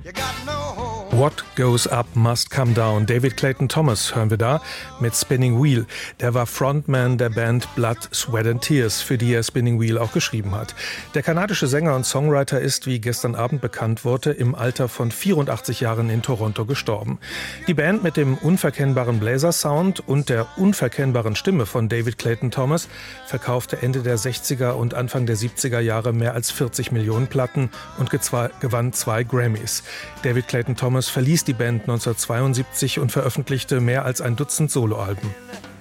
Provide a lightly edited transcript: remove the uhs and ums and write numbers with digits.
What Goes Up Must Come Down. David Clayton Thomas hören wir da mit Spinning Wheel. Der war Frontman der Band Blood, Sweat and Tears, für die er Spinning Wheel auch geschrieben hat. Der kanadische Sänger und Songwriter ist, wie gestern Abend bekannt wurde, im Alter von 84 Jahren in Toronto gestorben. Die Band mit dem unverkennbaren Bläsersound und der unverkennbaren Stimme von David Clayton Thomas verkaufte Ende der 60er und Anfang der 70er Jahre mehr als 40 Millionen Platten und gewann 2 Grammys. David Clayton Thomas verließ die Band 1972 und veröffentlichte mehr als ein Dutzend Soloalben.